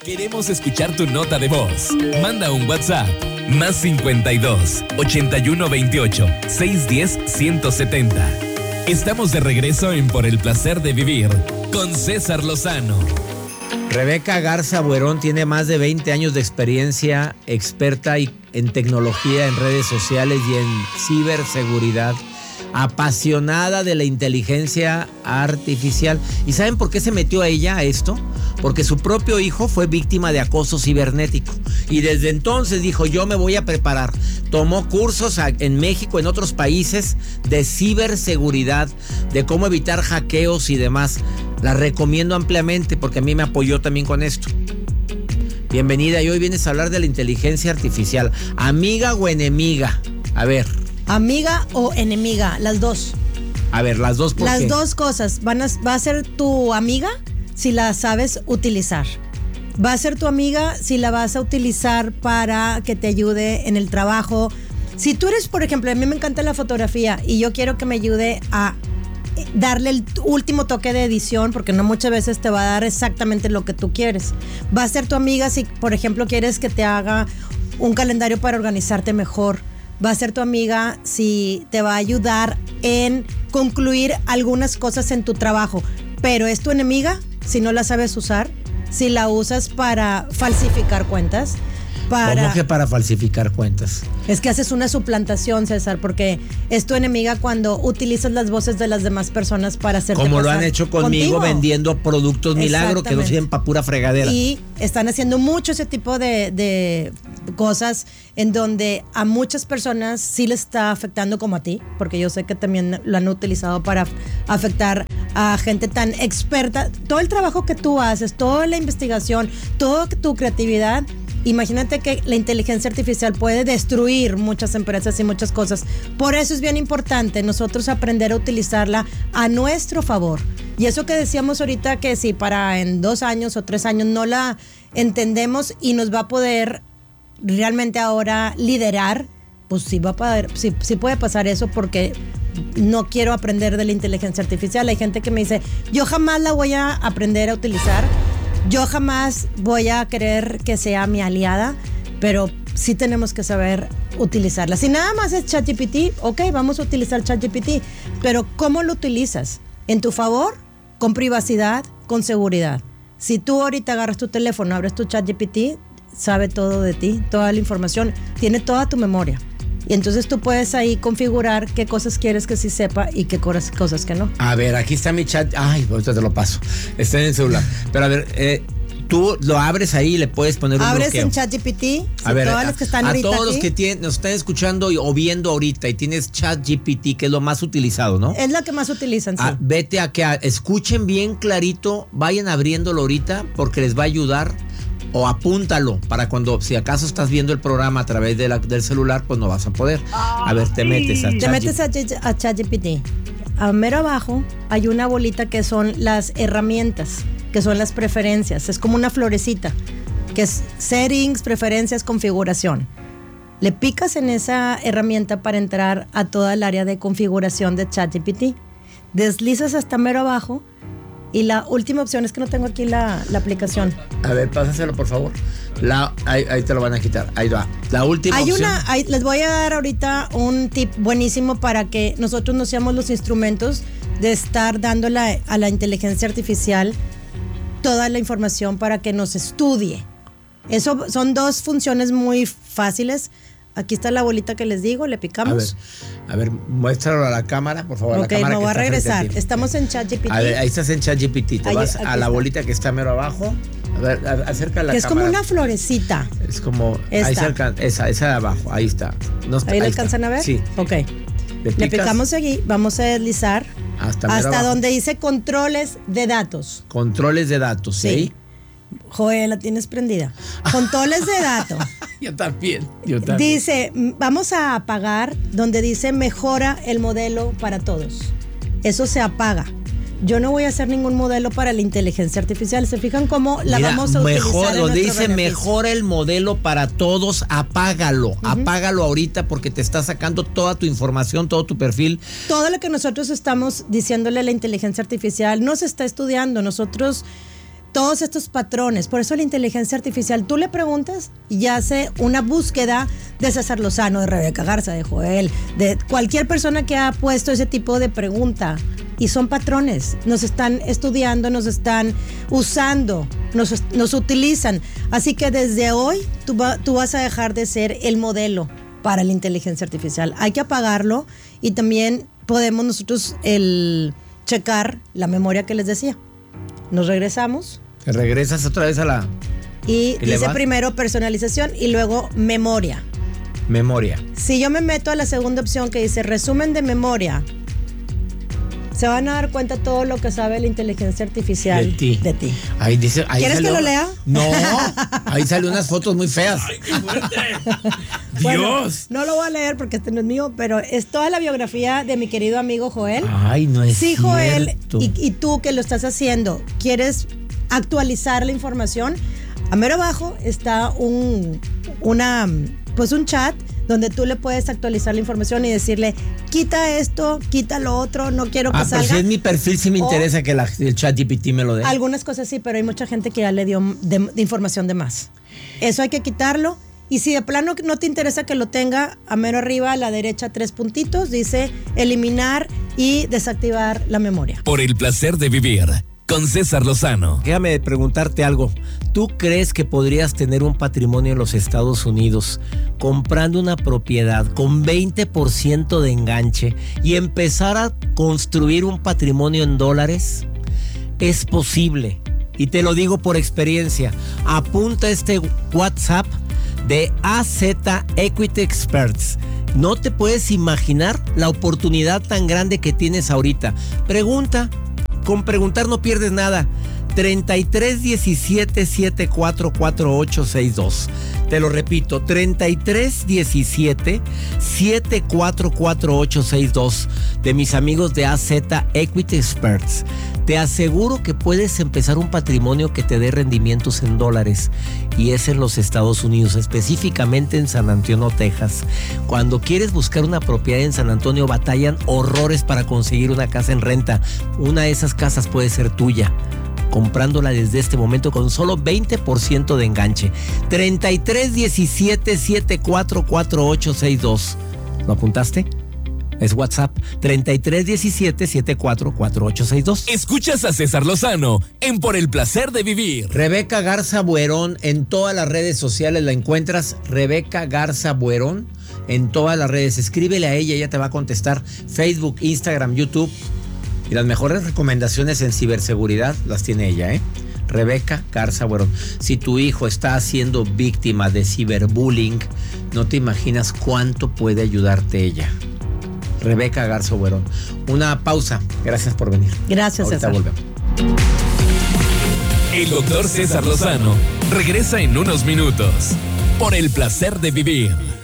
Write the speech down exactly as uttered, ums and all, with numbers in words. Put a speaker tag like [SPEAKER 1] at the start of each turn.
[SPEAKER 1] Queremos escuchar tu nota de voz. Manda un WhatsApp. Más cincuenta y dos, ochenta y uno veintiocho, seiscientos diez, ciento setenta. Estamos de regreso en Por el Placer de Vivir con César Lozano.
[SPEAKER 2] Rebeca Garza Buerón tiene más de veinte años de experiencia, experta en tecnología, en redes sociales y en ciberseguridad. Apasionada de la inteligencia artificial. ¿Y saben por qué se metió a ella a esto? Porque su propio hijo fue víctima de acoso cibernético. Y desde entonces dijo, yo me voy a preparar. Tomó cursos en México, en otros países, de ciberseguridad, de cómo evitar hackeos y demás. La recomiendo ampliamente porque a mí me apoyó también con esto. Bienvenida, y hoy vienes a hablar de la inteligencia artificial. ¿Amiga o enemiga? A ver.
[SPEAKER 3] ¿Amiga o enemiga? Las dos.
[SPEAKER 2] A ver, las dos, ¿por
[SPEAKER 3] Las
[SPEAKER 2] qué?
[SPEAKER 3] dos cosas. Van a, va a ser tu amiga si la sabes utilizar. Va a ser tu amiga si la vas a utilizar para que te ayude en el trabajo. Si tú eres, por ejemplo, a mí me encanta la fotografía y yo quiero que me ayude a darle el último toque de edición, porque no muchas veces te va a dar exactamente lo que tú quieres. Va a ser tu amiga si, por ejemplo, quieres que te haga un calendario para organizarte mejor. Va a ser tu amiga si te va a ayudar en concluir algunas cosas en tu trabajo. Pero es tu enemiga si no la sabes usar, si la usas para falsificar cuentas. Para...
[SPEAKER 2] ¿Cómo que para falsificar cuentas?
[SPEAKER 3] Es que haces una suplantación, César, porque es tu enemiga cuando utilizas las voces de las demás personas para hacerte
[SPEAKER 2] Como
[SPEAKER 3] pasar
[SPEAKER 2] lo han hecho conmigo,
[SPEAKER 3] contigo,
[SPEAKER 2] vendiendo productos milagro que no sirven para pura fregadera.
[SPEAKER 3] Y están haciendo mucho ese tipo de, de cosas en donde a muchas personas sí les está afectando como a ti, porque yo sé que también lo han utilizado para afectar a gente tan experta. Todo el trabajo que tú haces, toda la investigación, toda tu creatividad. Imagínate que la inteligencia artificial puede destruir muchas empresas y muchas cosas. Por eso es bien importante nosotros aprender a utilizarla a nuestro favor. Y eso que decíamos ahorita, que si para en dos años o tres años no la entendemos y nos va a poder realmente ahora liderar, pues sí, va a poder, sí, sí puede pasar eso, porque no quiero aprender de la inteligencia artificial. Hay gente que me dice, yo jamás la voy a aprender a utilizar. Yo jamás voy a querer que sea mi aliada, pero sí tenemos que saber utilizarla. Si nada más es ChatGPT, ok, vamos a utilizar ChatGPT, pero ¿cómo lo utilizas? ¿En tu favor? ¿Con privacidad? ¿Con seguridad? Si tú ahorita agarras tu teléfono, abres tu ChatGPT, sabe todo de ti, toda la información, tiene toda tu memoria. Y entonces tú puedes ahí configurar qué cosas quieres que sí sepa y qué cosas que no.
[SPEAKER 2] A ver, aquí está mi chat. Ay, ahorita te lo paso. Está en el celular. Pero a ver, eh, tú lo abres ahí y le puedes poner un
[SPEAKER 3] Abres
[SPEAKER 2] bloqueo.
[SPEAKER 3] en ChatGPT.
[SPEAKER 2] A ver,
[SPEAKER 3] todas
[SPEAKER 2] a,
[SPEAKER 3] las que están
[SPEAKER 2] a
[SPEAKER 3] ahorita
[SPEAKER 2] todos
[SPEAKER 3] aquí,
[SPEAKER 2] los que tienen, nos están escuchando y, o viendo ahorita y tienes ChatGPT, que es lo más utilizado, ¿no?
[SPEAKER 3] es la que más utilizan, sí.
[SPEAKER 2] Ah, vete a que a, escuchen bien clarito, vayan abriéndolo ahorita porque les va a ayudar. O apúntalo para cuando, si acaso estás viendo el programa a través de la, del celular, pues no vas a poder. A ver, te metes a
[SPEAKER 3] Te metes a, a ChatGPT. A mero abajo hay una bolita que son las herramientas, que son las preferencias. Es como una florecita, que es settings, preferencias, configuración. Le picas en esa herramienta para entrar a toda el área de configuración de ChatGPT. Deslizas hasta mero abajo. Y la última opción es que no tengo aquí la, la aplicación.
[SPEAKER 2] A ver, pásaselo, por favor. La, ahí, ahí te lo van a quitar. Ahí va. La última
[SPEAKER 3] hay
[SPEAKER 2] opción.
[SPEAKER 3] Una, hay, les voy a dar ahorita un tip buenísimo para que nosotros no seamos los instrumentos de estar dándole a la inteligencia artificial toda la información para que nos estudie. Eso son dos funciones muy fáciles. Aquí está la bolita que les digo, le picamos.
[SPEAKER 2] A ver, a ver, muéstralo a la cámara, por favor.
[SPEAKER 3] Ok,
[SPEAKER 2] la cámara
[SPEAKER 3] me voy a regresar.
[SPEAKER 2] A
[SPEAKER 3] Estamos en ChatGPT.
[SPEAKER 2] A ver, ahí estás en ChatGPT. Te
[SPEAKER 3] Ahí,
[SPEAKER 2] vas a la
[SPEAKER 3] está.
[SPEAKER 2] bolita que está mero abajo. A ver, a, acerca la
[SPEAKER 3] que es
[SPEAKER 2] cámara.
[SPEAKER 3] como una florecita.
[SPEAKER 2] Es como...
[SPEAKER 3] Esta.
[SPEAKER 2] Ahí cerca, esa, esa de abajo, ahí está. No está
[SPEAKER 3] ¿Ahí la
[SPEAKER 2] ahí
[SPEAKER 3] alcanzan
[SPEAKER 2] está.
[SPEAKER 3] a ver?
[SPEAKER 2] Sí.
[SPEAKER 3] Ok.
[SPEAKER 2] Le,
[SPEAKER 3] Le
[SPEAKER 2] picas
[SPEAKER 3] picamos aquí, vamos a deslizar
[SPEAKER 2] hasta, mero
[SPEAKER 3] hasta
[SPEAKER 2] abajo.
[SPEAKER 3] donde dice controles de datos.
[SPEAKER 2] Controles de datos, ¿sí?
[SPEAKER 3] Sí. Joder, la tienes prendida. Controles de datos.
[SPEAKER 2] Yo también, yo también.
[SPEAKER 3] Dice, vamos a apagar donde dice mejora el modelo para todos. Eso se apaga. Yo no voy a hacer ningún modelo para la inteligencia artificial. ¿Se fijan cómo la
[SPEAKER 2] Mira,
[SPEAKER 3] vamos a
[SPEAKER 2] mejor,
[SPEAKER 3] utilizar en
[SPEAKER 2] donde
[SPEAKER 3] nuestro
[SPEAKER 2] dice
[SPEAKER 3] beneficio?
[SPEAKER 2] mejora el modelo para todos, apágalo. Uh-huh. Apágalo ahorita porque te está sacando toda tu información, todo tu perfil.
[SPEAKER 3] Todo lo que nosotros estamos diciéndole a la inteligencia artificial no se está estudiando. Nosotros todos estos patrones. Por eso la inteligencia artificial, tú le preguntas y hace una búsqueda de César Lozano, de Rebeca Garza, de Joel, de cualquier persona que ha puesto ese tipo de pregunta. Y son patrones, nos están estudiando, nos están usando, nos, nos utilizan. Así que desde hoy tú, va, tú vas a dejar de ser el modelo para la inteligencia artificial. Hay que apagarlo y también podemos nosotros el checar la memoria que les decía. Nos regresamos.
[SPEAKER 2] Te regresas otra vez a la...
[SPEAKER 3] Y dice primero personalización y luego memoria.
[SPEAKER 2] Memoria.
[SPEAKER 3] Si yo me meto a la segunda opción que dice resumen de memoria, se van a dar cuenta todo lo que sabe la inteligencia artificial
[SPEAKER 2] de ti.
[SPEAKER 3] De ti.
[SPEAKER 2] Ahí dice, ahí
[SPEAKER 3] ¿Quieres
[SPEAKER 2] salió,
[SPEAKER 3] que lo lea?
[SPEAKER 2] No, ahí salen unas fotos muy feas.
[SPEAKER 1] ¡Ay, qué fuerte!
[SPEAKER 3] Bueno,
[SPEAKER 1] ¡Dios!
[SPEAKER 3] no lo voy a leer porque este no es mío, pero es toda la biografía de mi querido amigo Joel.
[SPEAKER 2] Ay, no es
[SPEAKER 3] Sí,
[SPEAKER 2] cierto.
[SPEAKER 3] Joel, y, y tú que lo estás haciendo, ¿quieres actualizar la información? A mero abajo está un, una, pues un chat donde tú le puedes actualizar la información y decirle, quita esto, quita lo otro, no quiero que
[SPEAKER 2] ah,
[SPEAKER 3] salga.
[SPEAKER 2] pero si es mi perfil, sí me
[SPEAKER 3] O-
[SPEAKER 2] interesa que la- el chat G P T me lo dé.
[SPEAKER 3] Algunas cosas sí, pero hay mucha gente que ya le dio de, de información de más. Eso hay que quitarlo. Y si de plano no te interesa que lo tenga, a mero arriba a la derecha tres puntitos, dice eliminar y desactivar la memoria.
[SPEAKER 1] Por el placer de vivir con César Lozano.
[SPEAKER 2] Déjame preguntarte algo. ¿Tú crees que podrías tener un patrimonio en los Estados Unidos comprando una propiedad con veinte por ciento de enganche y empezar a construir un patrimonio en dólares? Es posible. Y te lo digo por experiencia. Apunta este WhatsApp de A Z Equity Experts. No te puedes imaginar la oportunidad tan grande que tienes ahorita. Pregunta. Con preguntar no pierdes nada. treinta y tres diecisiete setenta y cuatro cuarenta y ocho sesenta y dos. Te lo repito, treinta y tres diecisiete setenta y cuatro cuarenta y ocho sesenta y dos de mis amigos de A Z Equity Experts. Te aseguro que puedes empezar un patrimonio que te dé rendimientos en dólares y es en los Estados Unidos, específicamente en San Antonio, Texas. Cuando quieres buscar una propiedad en San Antonio, batallan horrores para conseguir una casa en renta. Una de esas casas puede ser tuya, comprándola desde este momento con solo veinte por ciento de enganche. treinta y tres diecisiete setenta y cuatro cuarenta y ocho sesenta y dos. ¿Lo apuntaste? Es WhatsApp treinta y tres diecisiete setenta y cuatro cuarenta y ocho sesenta y dos.
[SPEAKER 1] Escuchas a César Lozano en Por el placer de vivir.
[SPEAKER 2] Rebeca Garza Buerón, en todas las redes sociales la encuentras. Rebeca Garza Buerón, en todas las redes. Escríbele a ella, ella te va a contestar. Facebook, Instagram, YouTube. Y las mejores recomendaciones en ciberseguridad las tiene ella, ¿eh? Rebeca Garza Buerón. Si tu hijo está siendo víctima de ciberbullying, no te imaginas cuánto puede ayudarte ella. Rebeca Garza Buerón. Una pausa. Gracias por venir.
[SPEAKER 3] Gracias,
[SPEAKER 2] Ahorita
[SPEAKER 3] César.
[SPEAKER 2] volvemos.
[SPEAKER 1] El doctor César Lozano regresa en unos minutos. Por el placer de vivir.